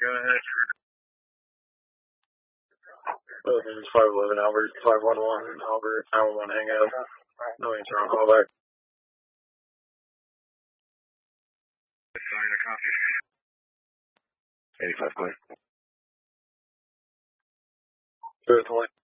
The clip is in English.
Go ahead. This is 511 Albert, 511 Albert, 911 hang up. No answer on call back. 85 clear. Truthfully.